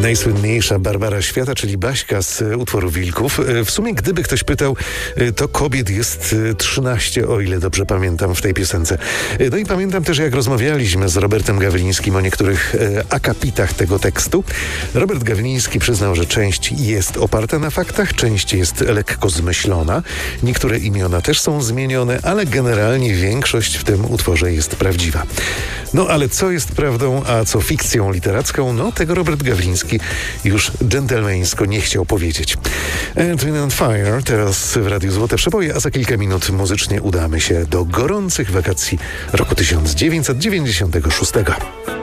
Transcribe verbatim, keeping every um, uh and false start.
Najsłynniejsza Barbara Świata, czyli Baśka z utworu Wilków. W sumie, gdyby ktoś pytał, to kobiet jest trzynaście, o ile dobrze pamiętam w tej piosence. No i pamiętam też, jak rozmawialiśmy z Robertem Gawlińskim o niektórych akapitach tego tekstu. Robert Gawliński przyznał, że część jest oparta na faktach, część jest lekko zmyślona. Niektóre imiona też są zmienione, ale generalnie większość w tym utworze jest prawdziwa. No ale co jest prawdą, a co fikcją literacką? No tego Robert Gawliński już dżentelmeńsko nie chciał powiedzieć. Earth, Wind and Fire teraz w Radiu Złote Przeboje, a za kilka minut muzycznie udamy się do gorących wakacji roku tysiąc dziewięćset dziewięćdziesiątego szóstego.